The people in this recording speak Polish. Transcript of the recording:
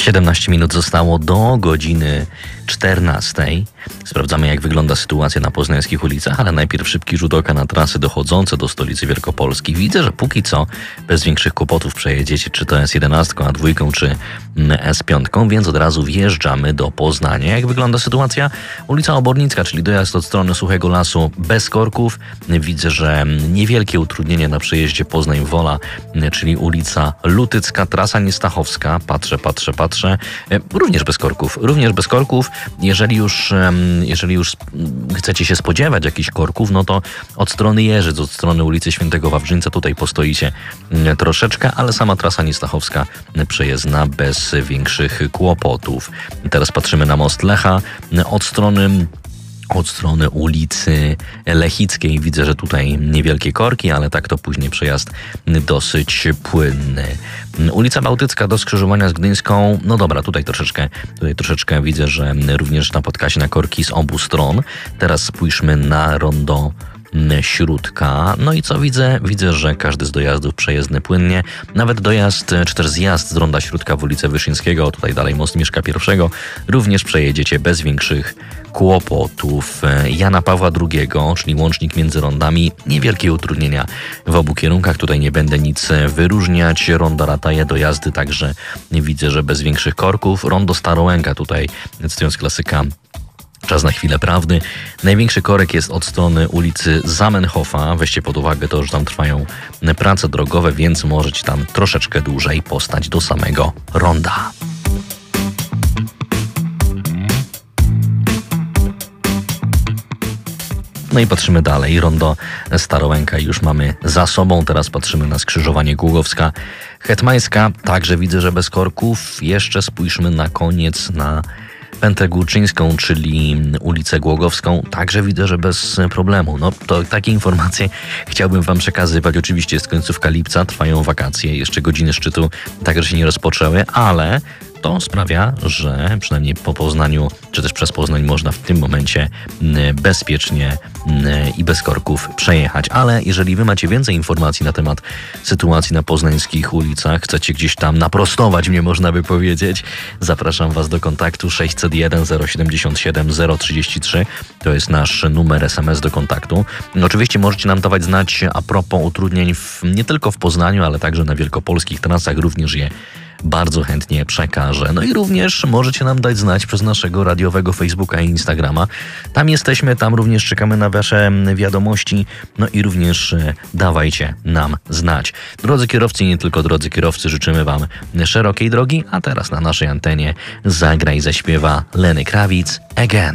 17 minut zostało do godziny 14. Sprawdzamy, jak wygląda sytuacja na poznańskich ulicach, ale najpierw szybki rzut oka na trasy dochodzące do stolicy Wielkopolski. Widzę, że póki co bez większych kłopotów przejedziecie, czy to S11, A2, czy S5, więc od razu wjeżdżamy do Poznania. Jak wygląda sytuacja? Ulica Obornicka, czyli dojazd od strony Suchego Lasu bez korków. Widzę, że niewielkie utrudnienie na przejeździe Poznań-Wola, czyli ulica Lutycka, trasa Niestachowska. Patrzę. Również bez korków. Jeżeli już chcecie się spodziewać jakichś korków, no to od strony Jeżyc, od strony ulicy Świętego Wawrzyńca tutaj postoicie troszeczkę, ale sama trasa Niestachowska przejezdna bez większych kłopotów. Teraz patrzymy na most Lecha. Od strony ulicy Lechickiej widzę, że tutaj niewielkie korki, ale tak to później przejazd dosyć płynny. Ulica Bałtycka do skrzyżowania z Gdyńską. No dobra, tutaj troszeczkę widzę, że również napotka się na korki z obu stron. Teraz spójrzmy na rondo Śródka. No i co widzę? Widzę, że każdy z dojazdów przejezdny płynnie. Nawet dojazd, czy też zjazd z ronda Śródka w ulicę Wyszyńskiego, tutaj dalej most Mieszka I, również przejedziecie bez większych kłopotów. Jana Pawła II, czyli łącznik między rondami, niewielkie utrudnienia w obu kierunkach. Tutaj nie będę nic wyróżniać. Ronda Rataje, dojazdy także widzę, że bez większych korków. Rondo Starołęka, tutaj cytując klasyka, czas na chwilę prawdy. Największy korek jest od strony ulicy Zamenhofa. Weźcie pod uwagę to, że tam trwają prace drogowe, więc możecie tam troszeczkę dłużej postać do samego ronda. No i patrzymy dalej. Rondo Starołęka już mamy za sobą. Teraz patrzymy na skrzyżowanie Głogowska Hetmańska. Także widzę, że bez korków. Jeszcze spójrzmy na koniec na Pętlę Górczyńską, czyli ulicę Głogowską. Także widzę, że bez problemu. No to takie informacje chciałbym wam przekazywać. Oczywiście jest końcówka lipca, trwają wakacje. Jeszcze godziny szczytu także się nie rozpoczęły, ale to sprawia, że przynajmniej po Poznaniu, czy też przez Poznań można w tym momencie bezpiecznie i bez korków przejechać. Ale jeżeli wy macie więcej informacji na temat sytuacji na poznańskich ulicach, chcecie gdzieś tam naprostować mnie, można by powiedzieć, zapraszam was do kontaktu 601 077 033. To jest nasz numer SMS do kontaktu. Oczywiście możecie nam dawać znać a propos utrudnień nie tylko w Poznaniu, ale także na wielkopolskich trasach. Również je bardzo chętnie przekażę. No i również możecie nam dać znać przez naszego radiowego Facebooka i Instagrama. Tam jesteśmy, tam również czekamy na wasze wiadomości. No i również dawajcie nam znać. Drodzy kierowcy i nie tylko drodzy kierowcy, życzymy wam szerokiej drogi, a teraz na naszej antenie zagra i zaśpiewa Lenny Kravitz Again.